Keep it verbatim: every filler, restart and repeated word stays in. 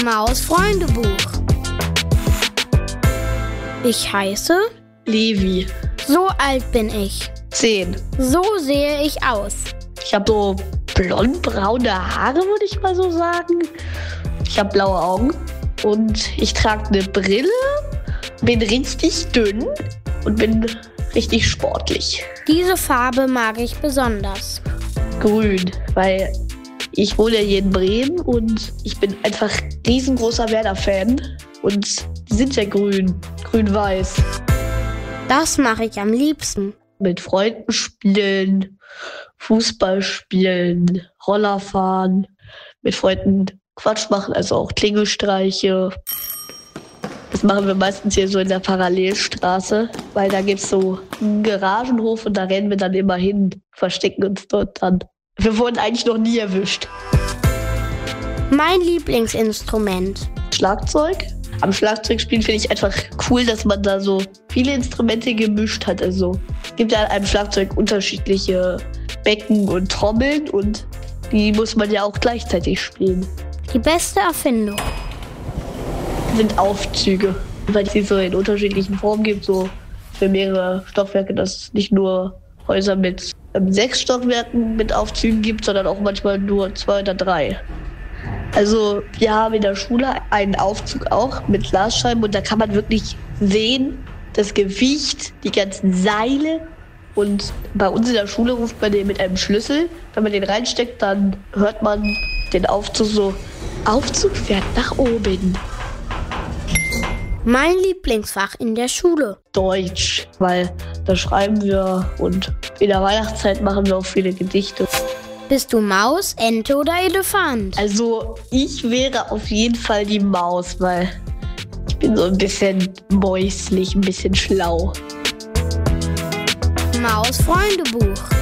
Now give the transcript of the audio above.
Maus-Freunde-Buch. Ich heiße Levi. So alt bin ich. Zehn. So sehe ich aus. Ich habe so blond-braune Haare, würde ich mal so sagen. Ich habe blaue Augen und ich trage eine Brille, bin richtig dünn und bin richtig sportlich. Diese Farbe mag ich besonders. Grün, weil ich wohne hier in Bremen und ich bin einfach riesengroßer Werder-Fan. Und die sind ja grün, grün-weiß. Das mache ich am liebsten. Mit Freunden spielen, Fußball spielen, Roller fahren, mit Freunden Quatsch machen, also auch Klingelstreiche. Das machen wir meistens hier so in der Parallelstraße, weil da gibt's so einen Garagenhof und da rennen wir dann immer hin, verstecken uns dort dann. Wir wurden eigentlich noch nie erwischt. Mein Lieblingsinstrument. Schlagzeug. Am Schlagzeugspielen finde ich einfach cool, dass man da so viele Instrumente gemischt hat. Also es gibt ja an einem Schlagzeug unterschiedliche Becken und Trommeln und die muss man ja auch gleichzeitig spielen. Die beste Erfindung Sind Aufzüge, weil es die so in unterschiedlichen Formen gibt, so für mehrere Stockwerke, dass es nicht nur Häuser mit ähm, sechs Stockwerken mit Aufzügen gibt, sondern auch manchmal nur zwei oder drei. Also wir haben in der Schule einen Aufzug auch mit Glasscheiben und da kann man wirklich sehen, das Gewicht, die ganzen Seile. Und bei uns in der Schule ruft man den mit einem Schlüssel. Wenn man den reinsteckt, dann hört man den Aufzug so, Aufzug fährt nach oben. Mein Lieblingsfach in der Schule. Deutsch, weil da schreiben wir und in der Weihnachtszeit machen wir auch viele Gedichte. Bist du Maus, Ente oder Elefant? Also ich wäre auf jeden Fall die Maus, weil ich bin so ein bisschen mäuslich, ein bisschen schlau. Maus-Freunde-Buch.